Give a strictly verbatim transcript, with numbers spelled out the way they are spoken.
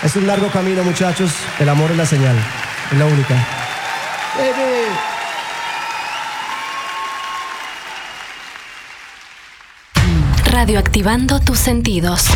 Es un largo camino, muchachos. El amor es la señal. Es la única. Baby. Radioactivando tus sentidos.